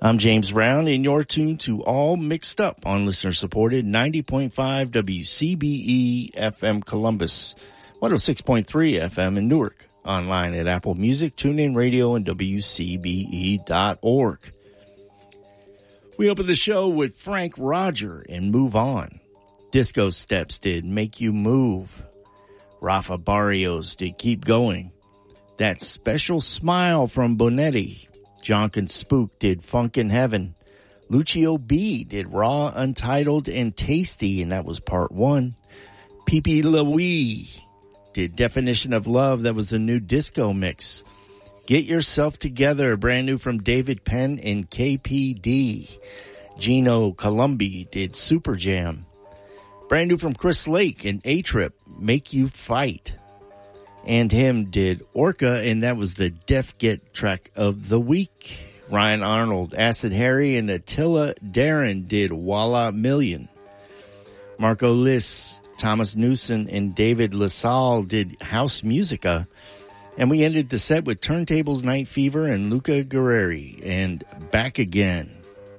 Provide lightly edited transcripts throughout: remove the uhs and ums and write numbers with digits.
I'm James Brown, and you're tuned to All Mixed Up on listener-supported 90.5 WCBE FM Columbus, 106.3 FM in Newark, online at Apple Music, TuneIn Radio, and WCBE.org. We open the show with Frank Roger and Move On. Disco Steps did Make You Move. Rafa Barrios did Keep Going. That Special Smile from Bonetti. Jonkin Spook did Funk in Heaven. Lucio B did Raw, Untitled, and Tasty, and that was part 1. Pepe Louie did Definition of Love. That was the new disco mix. Get Yourself Together, brand new from David Penn and KPD. Gino Colombi did Super Jam. Brand new from Chris Lake and A-Trip, Make You Fight. And him did Orca, and that was the Def Get track of the week. Ryan Arnold, Acid Harry, and Attila Darren did Walla Million. Marco Liss, Thomas Newson, and David LaSalle did House Musica. And we ended the set with Turntables Night Fever and Luca Guerreri and Back Again.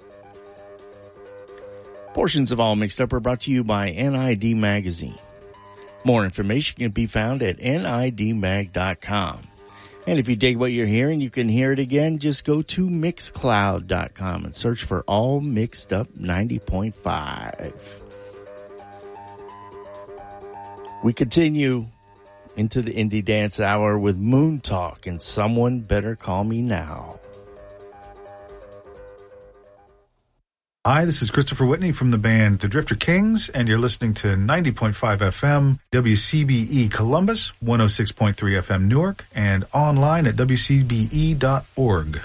Portions of All Mixed Up are brought to you by NID Magazine. More information can be found at nidmag.com. And if you dig what you're hearing, you can hear it again. Just go to mixcloud.com and search for All Mixed Up 90.5. We continue into the Indie Dance Hour with Moon Talk and Someone Better Call Me Now. Hi, this is Christopher Whitney from the band The Drifter Kings, and you're listening to 90.5 FM, WCBE Columbus, 106.3 FM Newark, and online at WCBE.org.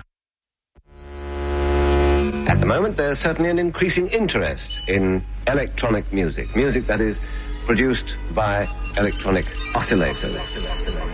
At the moment, there's certainly an increasing interest in electronic music, music that is produced by electronic oscillators.